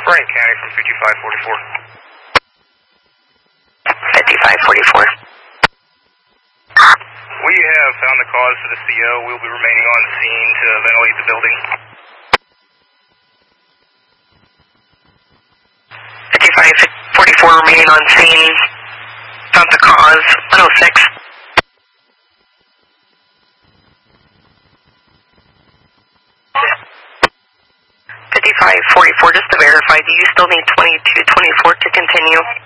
Frank County from 5544. 5544. We have found the cause for the CO. We'll be remaining on scene to ventilate the building. 5544 remaining on scene. Found the cause. 106. Just to verify, do you still need 2224 to continue?